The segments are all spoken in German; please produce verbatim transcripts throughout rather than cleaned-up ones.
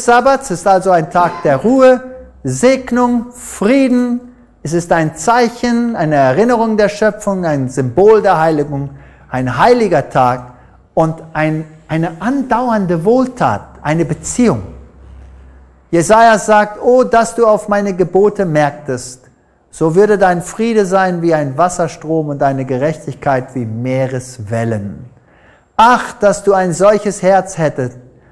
Sabbats ist also ein Tag der Ruhe, Segnung, Frieden. Es ist ein Zeichen, eine Erinnerung der Schöpfung, ein Symbol der Heiligung, ein heiliger Tag und ein, eine andauernde Wohltat, eine Beziehung. Jesaja sagt, oh, dass du auf meine Gebote merktest, so würde dein Friede sein wie ein Wasserstrom und deine Gerechtigkeit wie Meereswellen. Ach, dass du ein solches Herz hättest,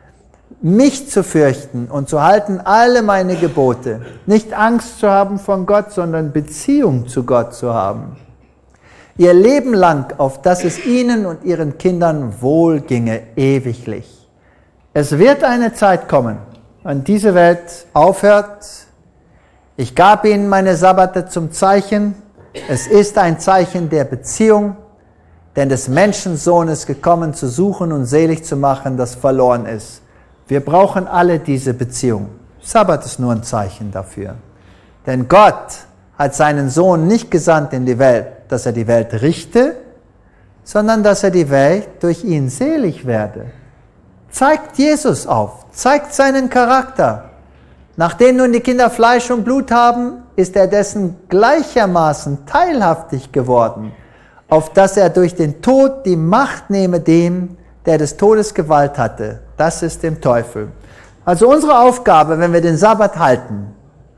mich zu fürchten und zu halten alle meine Gebote. Nicht Angst zu haben von Gott, sondern Beziehung zu Gott zu haben. Ihr Leben lang, auf dass es ihnen und ihren Kindern wohl ginge, ewiglich. Es wird eine Zeit kommen, wenn diese Welt aufhört. Ich gab ihnen meine Sabbate zum Zeichen. Es ist ein Zeichen der Beziehung, denn des Menschensohn ist gekommen, zu suchen und selig zu machen, das verloren ist. Wir brauchen alle diese Beziehung. Sabbat ist nur ein Zeichen dafür. Denn Gott hat seinen Sohn nicht gesandt in die Welt, dass er die Welt richte, sondern dass er die Welt durch ihn selig werde. Zeigt Jesus auf, zeigt seinen Charakter. Nachdem nun die Kinder Fleisch und Blut haben, ist er dessen gleichermaßen teilhaftig geworden, auf dass er durch den Tod die Macht nehme dem, der des Todes Gewalt hatte. Das ist dem Teufel. Also unsere Aufgabe, wenn wir den Sabbat halten,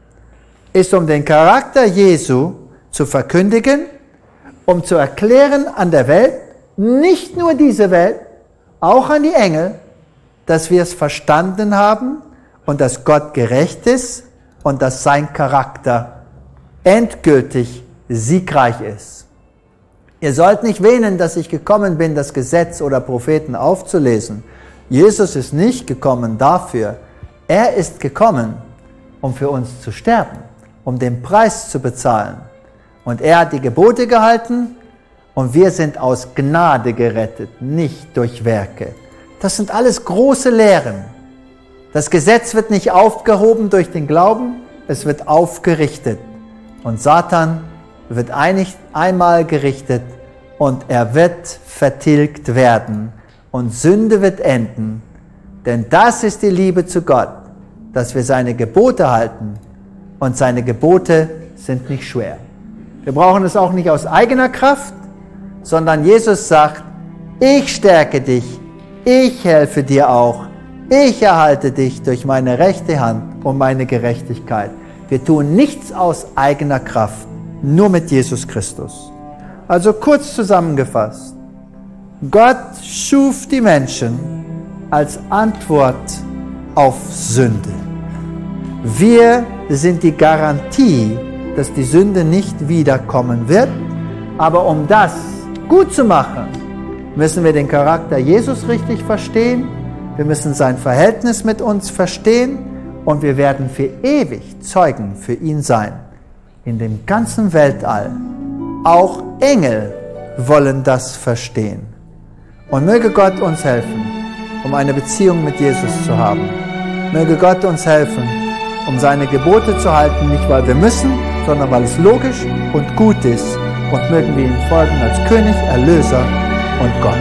ist, um den Charakter Jesu zu verkündigen, um zu erklären an der Welt, nicht nur diese Welt, auch an die Engel, dass wir es verstanden haben und dass Gott gerecht ist und dass sein Charakter endgültig siegreich ist. Ihr sollt nicht wähnen, dass ich gekommen bin, das Gesetz oder Propheten aufzulesen. Jesus ist nicht gekommen dafür. Er ist gekommen, um für uns zu sterben, um den Preis zu bezahlen. Und er hat die Gebote gehalten und wir sind aus Gnade gerettet, nicht durch Werke. Das sind alles große Lehren. Das Gesetz wird nicht aufgehoben durch den Glauben, es wird aufgerichtet. Und Satan wird einig, einmal gerichtet und er wird vertilgt werden und Sünde wird enden. Denn das ist die Liebe zu Gott, dass wir seine Gebote halten und seine Gebote sind nicht schwer. Wir brauchen es auch nicht aus eigener Kraft, sondern Jesus sagt, ich stärke dich, ich helfe dir auch, ich erhalte dich durch meine rechte Hand und meine Gerechtigkeit. Wir tun nichts aus eigener Kraft, nur mit Jesus Christus. Also kurz zusammengefasst, Gott schuf die Menschen als Antwort auf Sünde. Wir sind die Garantie, dass die Sünde nicht wiederkommen wird, aber um das gut zu machen, müssen wir den Charakter Jesus richtig verstehen, wir müssen sein Verhältnis mit uns verstehen und wir werden für ewig Zeugen für ihn sein. In dem ganzen Weltall. Auch Engel wollen das verstehen. Und möge Gott uns helfen, um eine Beziehung mit Jesus zu haben. Möge Gott uns helfen, um seine Gebote zu halten, nicht weil wir müssen, sondern weil es logisch und gut ist. Und mögen wir ihm folgen als König, Erlöser und Gott.